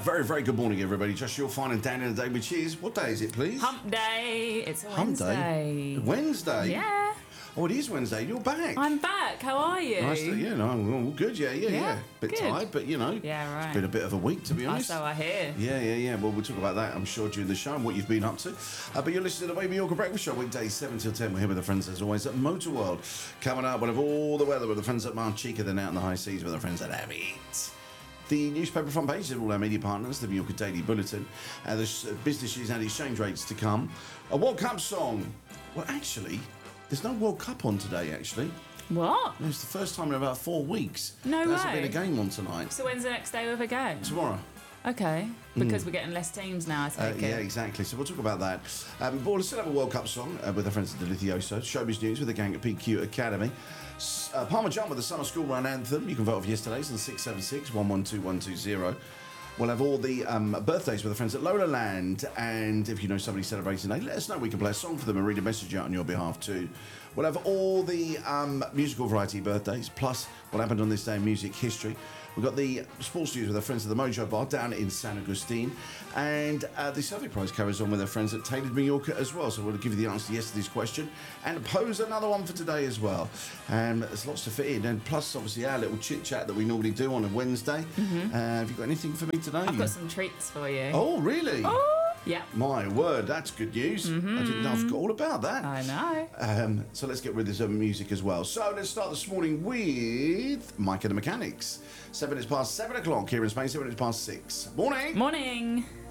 very, very good morning, everybody. Just your fine and Dan in the day, which is, what day is it, please? Hump day. It's a Hump Wednesday. day? Wednesday? Yeah. Oh, it is Wednesday. You're back. I'm back. How are you? Nice to, yeah, no, well, good, yeah. Bit good. tired, but Yeah, right. It's been a bit of a week, to be honest. So I hear. Yeah. Well, we'll talk about that, I'm sure, during the show and what you've been up to. But you're listening to the Baby Yorker Breakfast Show, weekdays 7 till 10. We're here with the friends, as always, at Motor World. Coming up, we'll have all the weather with the friends at Marchica, then out in the high seas with the friends at Abbott. The newspaper front page of all our media partners, the New Yorker Daily Bulletin, there's business news and exchange rates to come. A World Cup song. Well, actually, there's no World Cup on today, actually. What? It's the first time in about 4 weeks. No there hasn't way. been a game on tonight. So when's the next day of a game? Tomorrow. Okay. Because we're getting less teams now, I take it. Yeah, exactly. So we'll talk about that. But we'll still have a World Cup song with our friends at Delithioso. Showbiz News with the gang at PQ Academy. Palmer John with the Summer School Run Anthem. You can vote for yesterday's on 676 112 120. We'll have all the birthdays with the friends at Lola Land. And if you know somebody celebrating today, let us know. We can play a song for them and read a message out on your behalf too. We'll have all the musical variety birthdays, plus what happened on this day in music history. We've got the sports news with our friends at the Mojo Bar down in San Agustin. And the survey prize carries on with our friends at Tailored Mallorca as well. So we'll give you the answer to yesterday's question and pose another one for today as well. There's lots to fit in. And plus, obviously, our little chit-chat that we normally do on a Wednesday. Have you got anything for me today? I've got some treats for you. Oh, really? Oh, yeah. My word, that's good news. I didn't know. I forgot all about that. I know. So let's get rid of some music as well. So let's start this morning with Mike and the Mechanics. 7 minutes past 7 o'clock here in Spain, 7 minutes past 6. Morning. Morning.